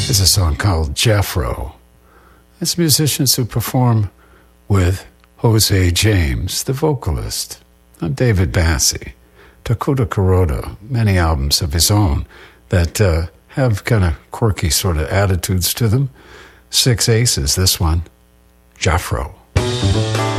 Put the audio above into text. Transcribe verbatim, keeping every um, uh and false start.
is a song called Jethro. It's musicians who perform with Jose James, the vocalist. I'm David Bassi. Takuta Kuroda, many albums of his own that uh, have kind of quirky sort of attitudes to them. Six Aces, this one, Jethro.